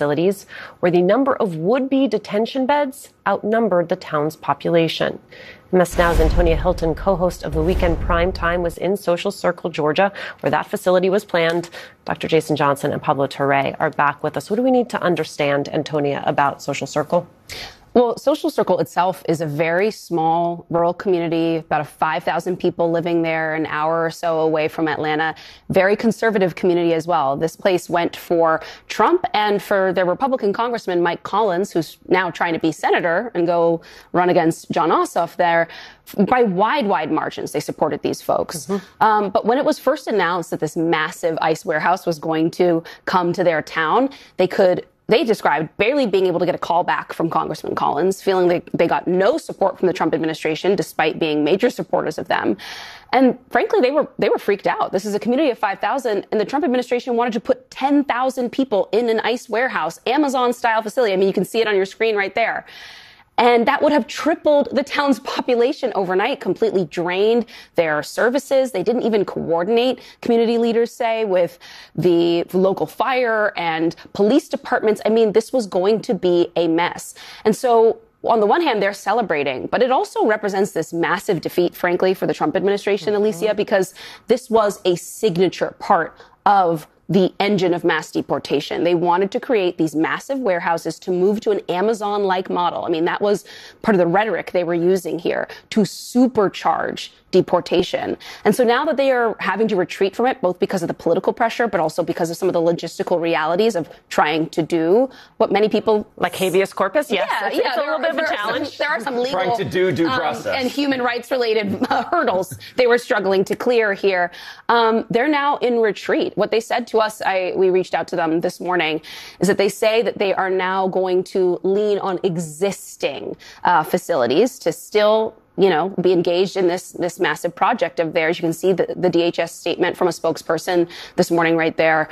facilities where the number of would-be detention beds outnumbered the town's population. MS Now's Antonia Hilton, co-host of the Weekend Prime Time, was in Social Circle, Georgia, where that facility was planned. Dr. Jason Johnson and Pablo Torre are back with us. What do we need to understand, Antonia, about Social Circle? Well, Social Circle itself is a very small rural community, about 5,000 people living there, an hour or so away from Atlanta. Very conservative community as well. This place went for Trump and for their Republican Congressman Mike Collins, who's now trying to be senator and go run against Jon Ossoff there. By wide margins, they supported these folks. But when it was first announced that this massive ICE warehouse was going to come to their town, they described barely being able to get a call back from Congressman Collins, feeling like they got no support from the Trump administration, despite being major supporters of them. And frankly, they were freaked out. This is a community of 5,000, and the Trump administration wanted to put 10,000 people in an ICE warehouse, Amazon-style facility. I mean, you can see it on your screen right there. And that would have tripled the town's population overnight, completely drained their services. They didn't even coordinate, community leaders say, with the local fire and police departments. I mean, this was going to be a mess. And so on the one hand, they're celebrating, but it also represents this massive defeat, frankly, for the Trump administration, Alicia, because this was a signature part of the engine of mass deportation. They wanted to create these massive warehouses to move to an Amazon-like model. I mean, that was part of the rhetoric they were using here to supercharge deportation. And so now that they are having to retreat from it, both because of the political pressure, but also because of some of the logistical realities of trying to do what many people... Like habeas corpus? Yes. Yeah, it's a little bit of a challenge. There are some legal... Trying to do due process. And human rights-related hurdles they were struggling to clear here. They're now in retreat. What they said to us, we reached out to them this morning, is that they say that they are now going to lean on existing facilities to still be engaged in this massive project of theirs. You can see the DHS statement from a spokesperson this morning right there.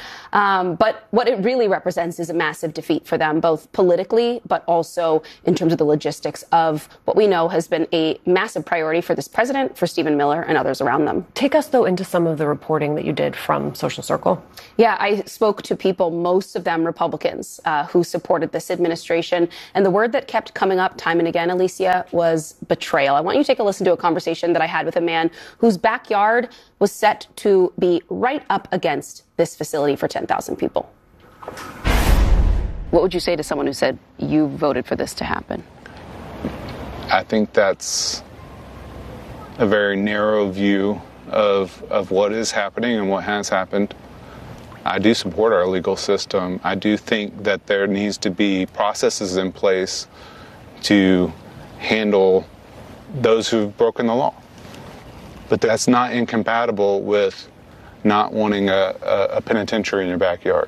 But what it really represents is a massive defeat for them, both politically, but also in terms of the logistics of what we know has been a massive priority for this president, for Stephen Miller, and others around them. Take us, though, into some of the reporting that you did from Social Circle. Yeah, I spoke to people, most of them Republicans, who supported this administration. And the word that kept coming up time and again, Alicia, was betrayal. I want you to take a listen to a conversation that I had with a man whose backyard was set to be right up against this facility for 10,000 people. What would you say to someone who said, you voted for this to happen? I think that's a very narrow view of what is happening and what has happened. I do support our legal system. I do think that there needs to be processes in place to handle those who've broken the law. But that's not incompatible with not wanting a penitentiary in your backyard.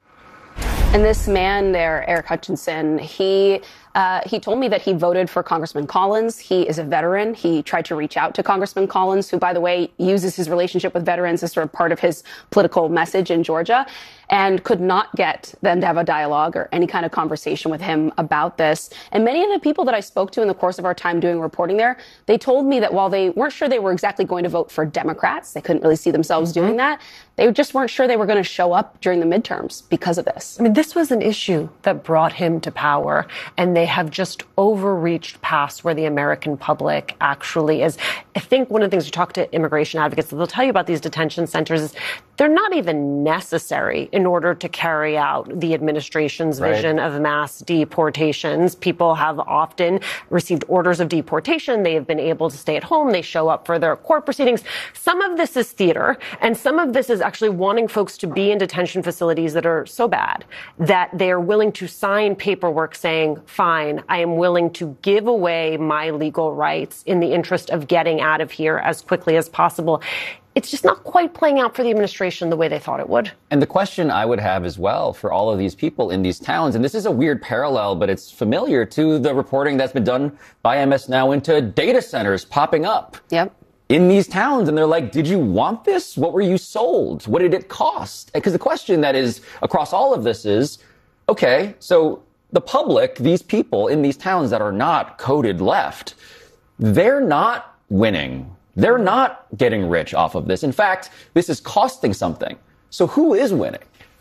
And this man there, Eric Hutchinson, he told me that he voted for Congressman Collins. He is a veteran. He tried to reach out to Congressman Collins, who, by the way, uses his relationship with veterans as sort of part of his political message in Georgia, and could not get them to have a dialogue or any kind of conversation with him about this. And many of the people that I spoke to in the course of our time doing reporting there, they told me that while they weren't sure they were exactly going to vote for Democrats, they couldn't really see themselves doing that, they just weren't sure they were going to show up during the midterms because of this. I mean, this was an issue that brought him to power, and they have just overreached past where the American public actually is. I think one of the things you talk to immigration advocates, they'll tell you about these detention centers is they're not even necessary in order to carry out the administration's vision of mass deportations. People have often received orders of deportation. They have been able to stay at home. They show up for their court proceedings. Some of this is theater, and some of this is actually wanting folks to be in detention facilities that are so bad that they are willing to sign paperwork saying, fine, I am willing to give away my legal rights in the interest of getting out of here as quickly as possible. It's just not quite playing out for the administration the way they thought it would. And the question I would have as well for all of these people in these towns, and this is a weird parallel, but it's familiar to the reporting that's been done by MS Now into data centers popping up in these towns. And they're like, did you want this? What were you sold? What did it cost? Because the question that is across all of this is, okay, so the public, these people in these towns that are not coded left, they're not winning. They're not getting rich off of this. In fact, this is costing something. So who is winning?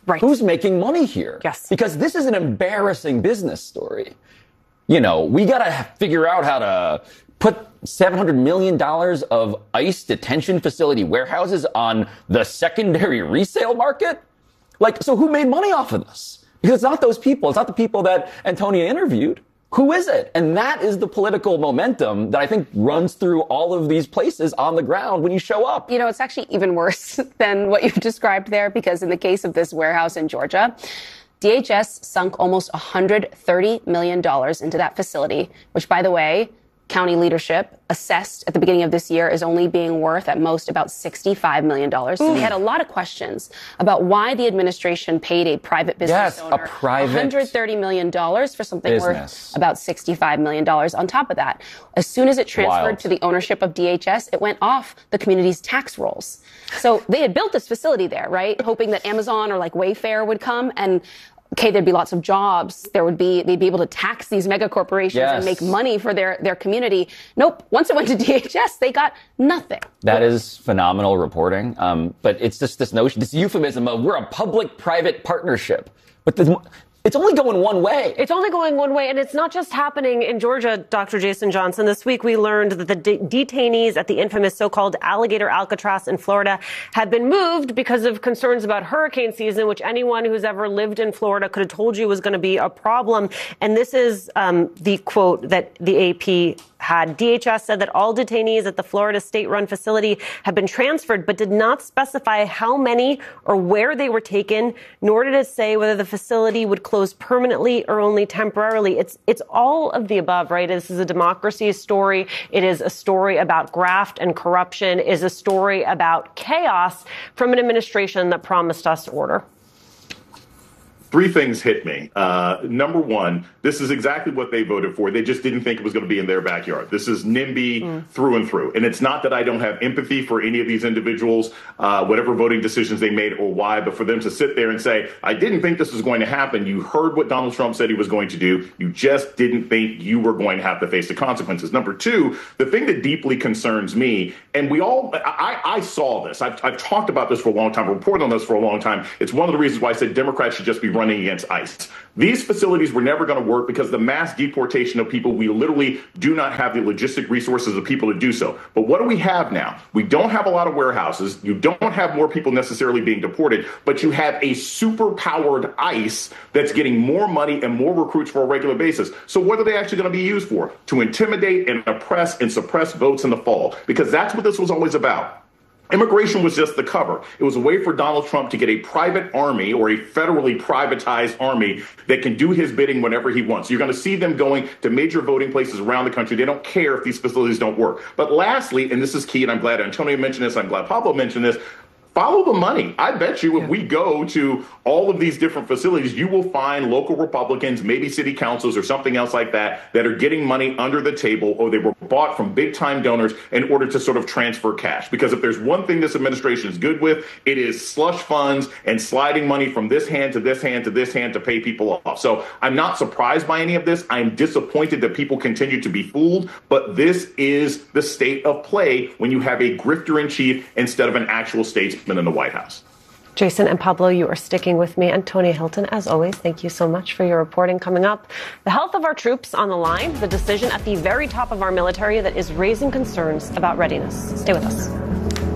Right. Who's making money here? Yes. Because this is an embarrassing business story. You know, we got to figure out how to put $700 million of ICE detention facility warehouses on the secondary resale market. Like, so who made money off of this? Because it's not those people. It's not the people that Antonia interviewed. Who is it? And that is the political momentum that I think runs through all of these places on the ground when you show up. You know, it's actually even worse than what you've described there, because in the case of this warehouse in Georgia, DHS sunk almost $130 million into that facility, which, by the way, county leadership assessed at the beginning of this year is only being worth at most about $65 million. So we had a lot of questions about why the administration paid a private business owner $130 million for something worth about $65 million on top of that. As soon as it transferred to the ownership of DHS, it went off the community's tax rolls. So they had built this facility there, right? Hoping that Amazon or like Wayfair would come and there'd be lots of jobs. They'd be able to tax these mega corporations and make money for their community. Nope. Once it went to DHS, they got nothing. That is phenomenal reporting. But it's just this notion, this euphemism of we're a public-private partnership. But it's only going one way. It's only going one way, and it's not just happening in Georgia, Dr. Jason Johnson. This week we learned that the detainees at the infamous so-called Alligator Alcatraz in Florida had been moved because of concerns about hurricane season, which anyone who's ever lived in Florida could have told you was going to be a problem. And this is the quote that the AP had. DHS said that all detainees at the Florida state-run facility have been transferred, but did not specify how many or where they were taken, nor did it say whether the facility would close permanently or only temporarily. It's all of the above, right? This is a democracy story. It is a story about graft and corruption. It is a story about chaos from an administration that promised us order. Three things hit me. Number one, this is exactly what they voted for. They just didn't think it was going to be in their backyard. This is NIMBY through and through. And it's not that I don't have empathy for any of these individuals, whatever voting decisions they made or why, but for them to sit there and say, I didn't think this was going to happen. You heard what Donald Trump said he was going to do. You just didn't think you were going to have to face the consequences. Number two, the thing that deeply concerns me, and I saw this. I've talked about this for a long time, reported on this for a long time. It's one of the reasons why I said Democrats should just be running against ICE. These facilities were never going to work because the mass deportation of people, we literally do not have the logistic resources of people to do so. But what do we have now? We don't have a lot of warehouses. You don't have more people necessarily being deported, but you have a super-powered ICE that's getting more money and more recruits for a regular basis. So what are they actually going to be used for? To intimidate and oppress and suppress votes in the fall, because that's what this was always about. Immigration was just the cover. It was a way for Donald Trump to get a private army or a federally privatized army that can do his bidding whenever he wants. You're going to see them going to major voting places around the country. They don't care if these facilities don't work. But lastly, and this is key, and I'm glad Antonio mentioned this, I'm glad Pablo mentioned this, follow the money. I bet you if we go to all of these different facilities, you will find local Republicans, maybe city councils or something else like that, that are getting money under the table, or they were bought from big time donors in order to sort of transfer cash. Because if there's one thing this administration is good with, it is slush funds and sliding money from this hand to this hand to this hand to pay people off. So I'm not surprised by any of this. I'm disappointed that people continue to be fooled. But this is the state of play when you have a grifter in chief instead of an actual statesman in the White House. Jason and Pablo, you are sticking with me. Antonia Hilton, as always, thank you so much for your reporting. Coming up, the health of our troops on the line, the decision at the very top of our military that is raising concerns about readiness. Stay with us.